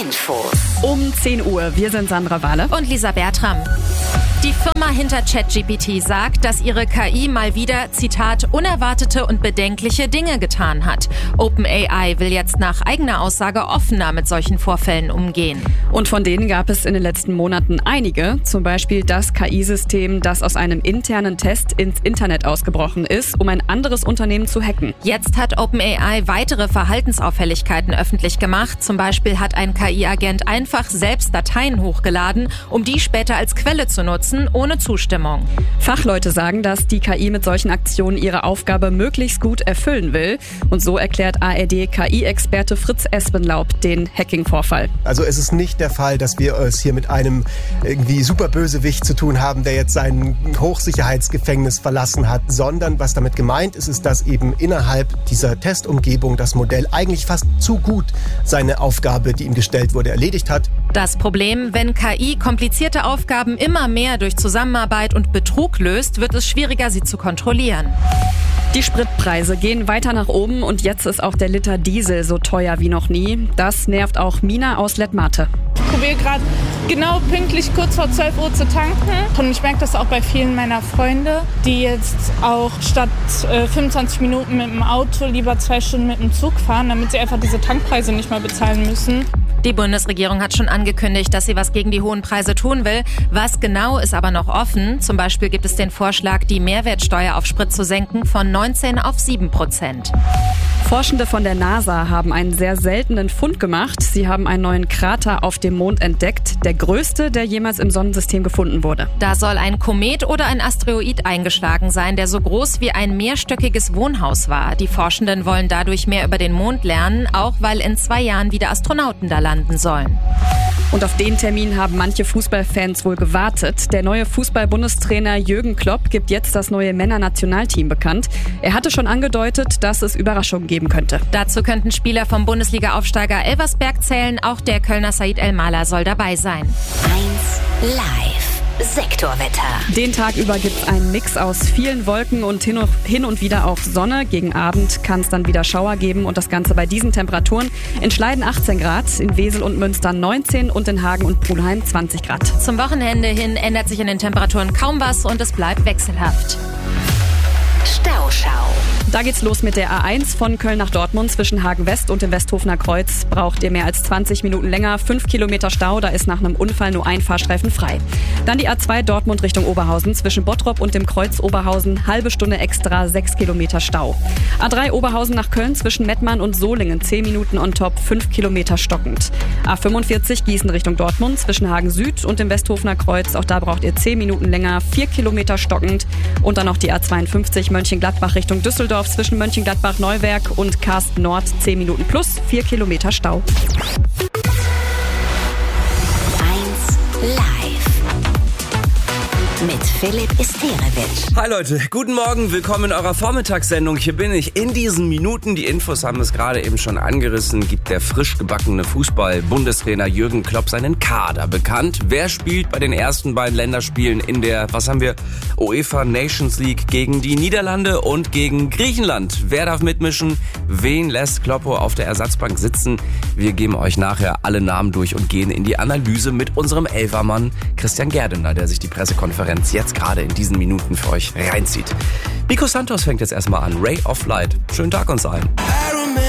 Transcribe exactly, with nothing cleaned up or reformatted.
Infos. Um zehn Uhr. Wir sind Sandra Wahle und Lisa Bertram. Die Firma hinter ChatGPT sagt, dass ihre K I mal wieder, Zitat, unerwartete und bedenkliche Dinge getan hat. OpenAI will jetzt nach eigener Aussage offener mit solchen Vorfällen umgehen. Und von denen gab es in den letzten Monaten einige. Zum Beispiel das K I-System, das aus einem internen Test ins Internet ausgebrochen ist, um ein anderes Unternehmen zu hacken. Jetzt hat OpenAI weitere Verhaltensauffälligkeiten öffentlich gemacht. Zum Beispiel hat ein K I-Agent einfach selbst Dateien hochgeladen, um die später als Quelle zu nutzen, ohne Zustimmung. Fachleute sagen, dass die K I mit solchen Aktionen ihre Aufgabe möglichst gut erfüllen will. Und so erklärt A R D-K I-Experte Fritz Espenlaub den Hacking-Vorfall. Also es ist nicht der Fall, dass wir es hier mit einem irgendwie Superbösewicht zu tun haben, der jetzt sein Hochsicherheitsgefängnis verlassen hat, sondern was damit gemeint ist, ist, dass eben innerhalb dieser Testumgebung das Modell eigentlich fast zu gut seine Aufgabe, die ihm gestellt wurde, erledigt hat. Das Problem, wenn K I komplizierte Aufgaben immer mehr durch Zusammenarbeit und Betrug löst, wird es schwieriger, sie zu kontrollieren. Die Spritpreise gehen weiter nach oben und jetzt ist auch der Liter Diesel so teuer wie noch nie. Das nervt auch Mina aus Lettmate. Ich probiere gerade genau pünktlich kurz vor zwölf Uhr zu tanken. Und ich merke das auch bei vielen meiner Freunde, die jetzt auch statt äh, fünfundzwanzig Minuten mit dem Auto lieber zwei Stunden mit dem Zug fahren, damit sie einfach diese Tankpreise nicht mehr bezahlen müssen. Die Bundesregierung hat schon angekündigt, dass sie was gegen die hohen Preise tun will. Was genau ist aber noch offen. Zum Beispiel gibt es den Vorschlag, die Mehrwertsteuer auf Sprit zu senken von neunzehn auf sieben Prozent. Forschende von der NASA haben einen sehr seltenen Fund gemacht. Sie haben einen neuen Krater auf dem Mond entdeckt, der größte, der jemals im Sonnensystem gefunden wurde. Da soll ein Komet oder ein Asteroid eingeschlagen sein, der so groß wie ein mehrstöckiges Wohnhaus war. Die Forschenden wollen dadurch mehr über den Mond lernen, auch weil in zwei Jahren wieder Astronauten da landen sollen. Und auf den Termin haben manche Fußballfans wohl gewartet. Der neue Fußball-Bundestrainer Jürgen Klopp gibt jetzt das neue Männernationalteam bekannt. Er hatte schon angedeutet, dass es Überraschungen geben könnte. Dazu könnten Spieler vom Bundesliga-Aufsteiger Elversberg zählen. Auch der Kölner Said El-Mala soll dabei sein. eins live. Sektorwetter. Den Tag über gibt es einen Mix aus vielen Wolken und hin und wieder auch Sonne. Gegen Abend kann es dann wieder Schauer geben und das Ganze bei diesen Temperaturen. In Schleiden achtzehn Grad, in Wesel und Münster neunzehn und in Hagen und Brunheim zwanzig Grad. Zum Wochenende hin ändert sich in den Temperaturen kaum was und es bleibt wechselhaft. Stauschau. Da geht's los mit der A eins von Köln nach Dortmund zwischen Hagen West und dem Westhofener Kreuz. Braucht ihr mehr als zwanzig Minuten länger, fünf Kilometer Stau, da ist nach einem Unfall nur ein Fahrstreifen frei. Dann die A zwei Dortmund Richtung Oberhausen zwischen Bottrop und dem Kreuz Oberhausen, halbe Stunde extra, sechs Kilometer Stau. A drei Oberhausen nach Köln zwischen Mettmann und Solingen, zehn Minuten on top, fünf Kilometer stockend. A fünfundvierzig Gießen Richtung Dortmund zwischen Hagen Süd und dem Westhofener Kreuz, auch da braucht ihr zehn Minuten länger, vier Kilometer stockend. Und dann noch die A zweiundfünfzig Mönchengladbach Richtung Düsseldorf zwischen Mönchengladbach Neuwerk und Karsten Nord, zehn Minuten plus, vier Kilometer Stau. eins live. Mit Philipp Isterewitsch. Hi Leute, guten Morgen, willkommen in eurer Vormittagssendung. Hier bin ich in diesen Minuten. Die Infos haben es gerade eben schon angerissen. Gibt der frisch gebackene Fußball-Bundestrainer Jürgen Klopp seinen Kader bekannt. Wer spielt bei den ersten beiden Länderspielen in der, was haben wir, UEFA Nations League gegen die Niederlande und gegen Griechenland? Wer darf mitmischen? Wen lässt Kloppo auf der Ersatzbank sitzen? Wir geben euch nachher alle Namen durch und gehen in die Analyse mit unserem Elfermann Christian Gerdener, der sich die Pressekonferenz jetzt gerade in diesen Minuten für euch reinzieht. Nico Santos fängt jetzt erstmal an. Ray of Light. Schönen Tag uns allen.